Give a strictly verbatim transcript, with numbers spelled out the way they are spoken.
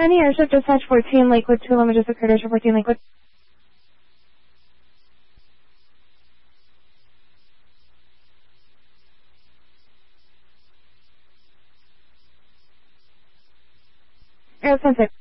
Any airship dispatch fourteen Lakewood two, Lima just occurred airship fourteen Lakewood. Air sunset.